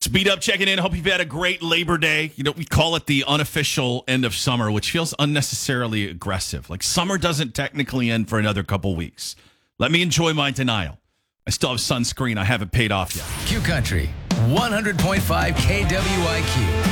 Speed Up checking in. Hope you've had a great Labor Day. You know, we call it the unofficial end of summer, which feels unnecessarily aggressive. Like summer doesn't technically end for another couple weeks. Let me enjoy my denial. I still have sunscreen. I haven't paid off yet. Q Country, 100.5 KWIQ.